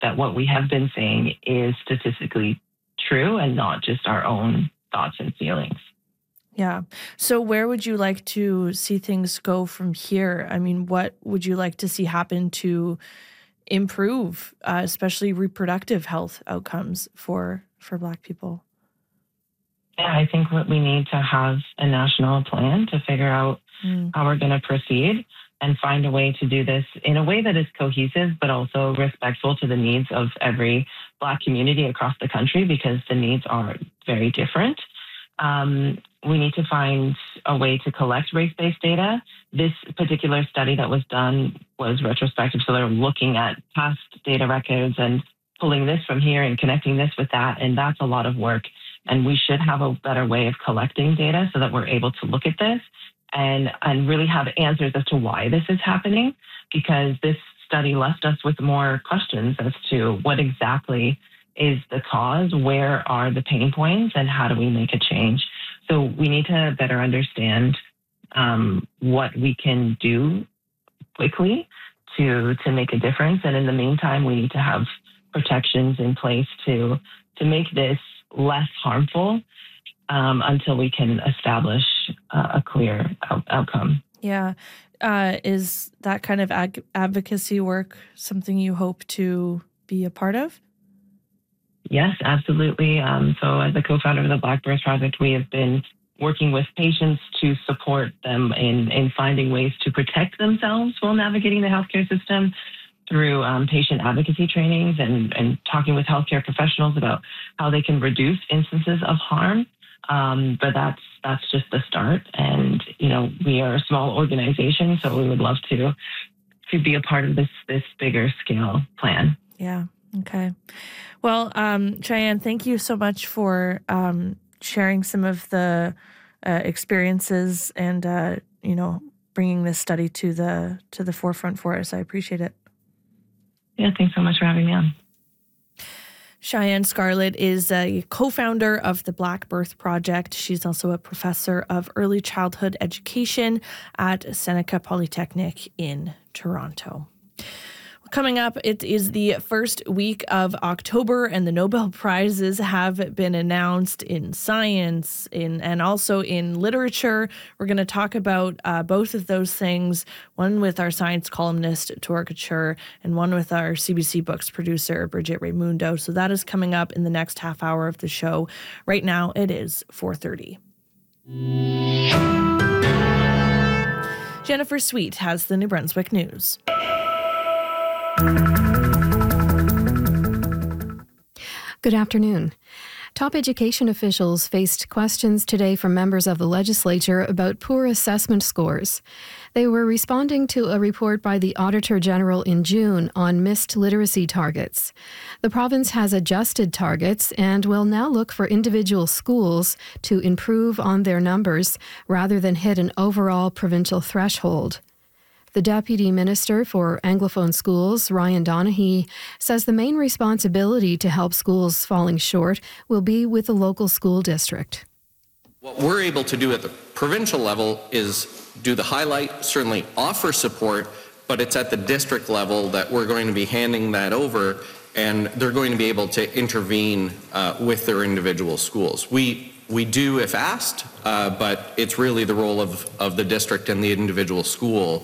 that what we have been saying is statistically true and not just our own thoughts and feelings. Yeah. So where would you like to see things go from here? I mean, what would you like to see happen to improve, especially reproductive health outcomes for Black people? Yeah, I think what we need to have a national plan to figure out how we're going to proceed and find a way to do this in a way that is cohesive, but also respectful to the needs of every Black community across the country, because the needs are very different. We need to find a way to collect race-based data. This particular study that was done was retrospective, so they're looking at past data records and pulling this from here and connecting this with that, and that's a lot of work. And we should have a better way of collecting data so that we're able to look at this and really have answers as to why this is happening, because this study left us with more questions as to what exactly is the cause, where are the pain points, and how do we make a change. So we need to better understand what we can do quickly to make a difference. And in the meantime, we need to have protections in place to make this less harmful until we can establish a clear outcome. Yeah. Is that kind of advocacy work something you hope to be a part of? Yes, absolutely. So as a co-founder of the Black Birth Project, we have been working with patients to support them in finding ways to protect themselves while navigating the healthcare system through patient advocacy trainings and talking with healthcare professionals about how they can reduce instances of harm. But that's just the start. And, we are a small organization, so we would love to be a part of this bigger scale plan. Yeah. Okay. Well, Cheyenne, thank you so much for sharing some of the experiences and, bringing this study to the forefront for us. I appreciate it. Yeah, thanks so much for having me on. Cheyenne Scarlett is a co-founder of the Black Birth Project. She's also a professor of early childhood education at Seneca Polytechnic in Toronto. Coming up, it is the first week of October, and the Nobel Prizes have been announced in science and also in literature. We're going to talk about both of those things, one with our science columnist, Tor Couture, and one with our CBC Books producer, Bridget Raymundo. So that is coming up in the next half hour of the show. Right now, it is 4:30. Jennifer Sweet has the New Brunswick News. Good afternoon. Top education officials faced questions today from members of the legislature about poor assessment scores. They were responding to a report by the Auditor General in June on missed literacy targets. The province has adjusted targets and will now look for individual schools to improve on their numbers rather than hit an overall provincial threshold. The Deputy Minister for Anglophone Schools, Ryan Donaghy, says the main responsibility to help schools falling short will be with the local school district. What we're able to do at the provincial level is do the highlight, certainly offer support, but it's at the district level that we're going to be handing that over, and they're going to be able to intervene with their individual schools. We do if asked, but it's really the role of the district and the individual school.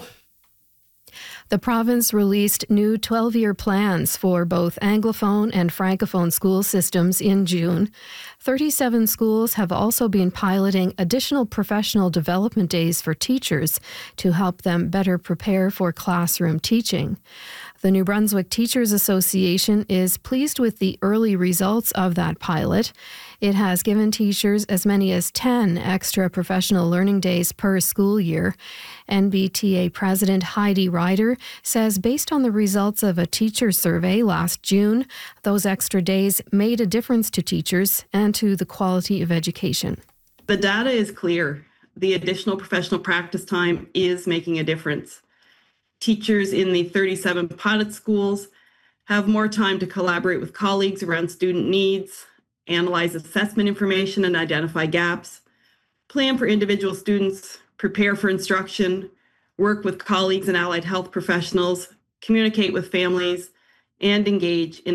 The province released new 12-year plans for both Anglophone and Francophone school systems in June. 37 schools have also been piloting additional professional development days for teachers to help them better prepare for classroom teaching. The New Brunswick Teachers Association is pleased with the early results of that pilot. It has given teachers as many as 10 extra professional learning days per school year. NBTA President Heidi Ryder says based on the results of a teacher survey last June, those extra days made a difference to teachers and to the quality of education. The data is clear. The additional professional practice time is making a difference. Teachers in the 37 pilot schools have more time to collaborate with colleagues around student needs, analyze assessment information and identify gaps, plan for individual students, prepare for instruction, work with colleagues and allied health professionals, communicate with families, and engage in